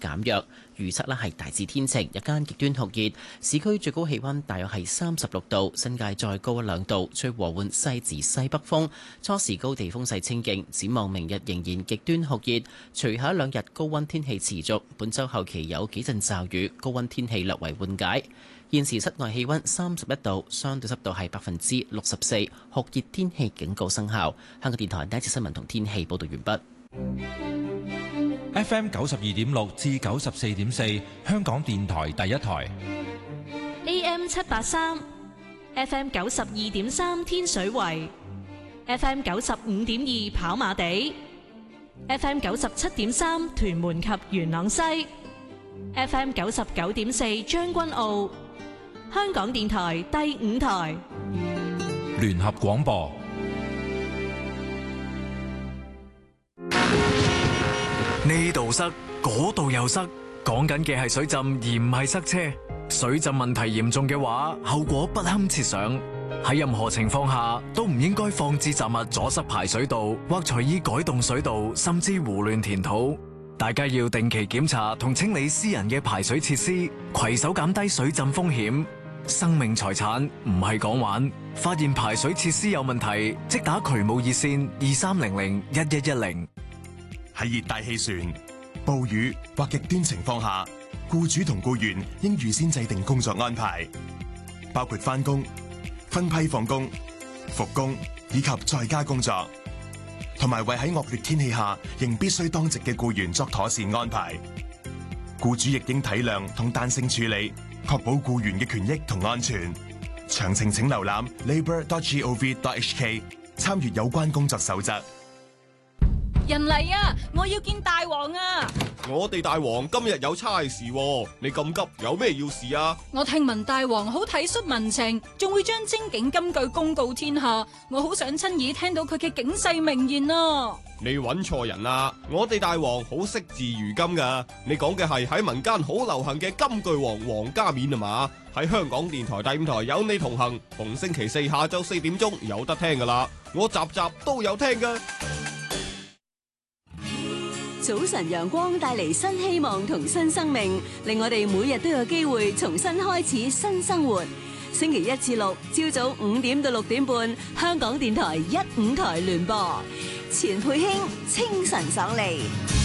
減弱。預測咧係大致天晴，日間極端酷熱，市區最高氣溫大約係36度，新界再高1-2度，吹和緩西至西北風，初時高地風勢清勁。展望明日仍然極端酷熱，隨後1-2日高溫天氣持續，本週後期有幾陣驟雨，高溫天氣略為緩解。現時室外氣溫31度，相對濕度係64%，酷熱天氣警告生效。香港電台第一節新聞同天氣報道完畢。 FM 92.6至94.4，香港電台第一台。 AM 783 FM 92.3天水圍 FM 95.2跑馬地 FM 97.3屯門及元朗西 FM 99.4將軍澳。香港電台第5台聯合廣播。 呢度塞，嗰度又塞，講緊嘅係水浸而唔係塞車。水浸問題嚴重嘅話，後果不堪設想。喺任何情況下都唔應該放置雜物阻塞排水道，或隨意改動水道，甚至胡亂填土。大家要定期檢查同清理私人嘅排水設施，攜手減低水浸風險。生命財產唔係講玩，發現排水設施有問題，即打渠務熱線23001110。 喺熱帶氣旋、暴雨或極端情況下，僱主同僱員應預先制定工作安排，包括返工、分批放工、復工以及在家工作，同埋為喺惡劣天氣下仍必須當值嘅僱員作妥善安排。僱主亦應體諒同彈性處理，確保僱員嘅權益同安全。詳情請瀏覽 labour.gov.hk， 參閱有關工作守則。 人嚟啊！我要見大王啊！ 我哋大王今日有差事喎，你咁急有咩要事啊？ 我聽聞大王好體恤民情，仲會將精警金句公告天下，我好想親耳聽到佢嘅警世名言啊！ 你揾錯人啦！我哋大王好惜字如金噶，你講嘅係喺民間好流行嘅金句王王家冕啊嘛？喺香港電台第5台有你同行，逢星期4下晝4點鐘有得聽噶啦，我集集都有聽噶。 早晨陽光帶嚟新希望同新生命，令我哋每日都有機會重新開始新生活。星期1至6朝早5點到6點半，香港電台1、5台聯播，錢佩卿清晨爽利。